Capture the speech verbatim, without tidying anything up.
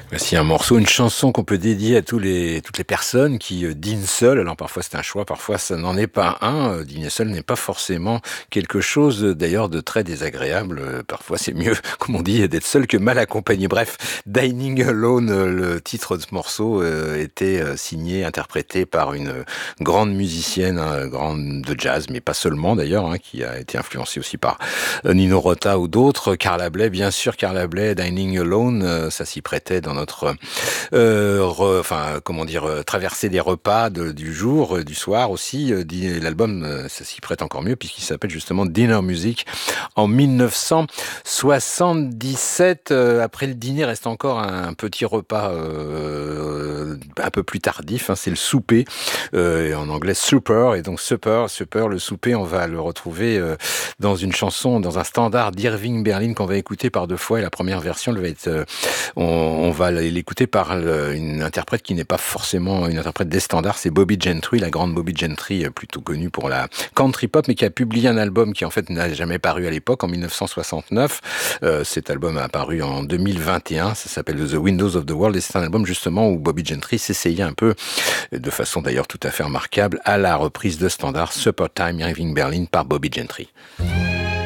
Voici un morceau, une chanson qu'on peut dédier à tous les toutes les personnes qui, heu, dînent seules. Alors parfois c'est un choix, parfois ça n'en est pas un. Heu, dîner seul n'est pas forcément quelque chose, heu, d'ailleurs de très désagréable. Heu, parfois c'est mieux, comme on dit, d'être seul que mal accompagné. Bref, Dining Alone, heu, le titre de ce morceau, heu, était, heu, signé, interprété par une, heu, grande musicienne, hein, grande de jazz, mais pas seulement d'ailleurs, hein, qui a été influencée aussi par, heu, Nino Rota ou d'autres. Carla Bley, bien sûr, Carla Bley, Dining Alone, heu, ça s'y prêtait dans notre, heu, re enfin, comment dire? Heu, traversée des repas de du jour, heu, du soir aussi, heu, di l'album, heu, ça s'y prête encore mieux puisqu'il s'appelle justement Dinner Music en mille neuf cent soixante-dix-sept. Heu, après le dîner reste encore un petit repas, heu, un peu plus tardif, hein, c'est le souper, heu, et en anglais super et donc supper supper, le souper, on va le retrouver, heu, dans une chanson, dans un standard d'Irving Berlin qu'on va écouter par deux fois et la première version, elle va être, heu, on on va l'écouter par le une interprète qui n'est pas forcément une interprète des standards, c'est Bobbie Gentry, la grande Bobbie Gentry, heu, plutôt connue pour la country pop, mais qui a publié un album qui en fait n'a jamais paru à l'époque, en mille neuf cent soixante-neuf. Heu, cet album a apparu en deux mille vingt et un, ça s'appelle The Windows of the World et c'est un album justement où Bobbie Gentry s'essayait un peu, de façon d'ailleurs tout à fait remarquable, à la reprise de standard Supper Time Irving Berlin par Bobbie Gentry.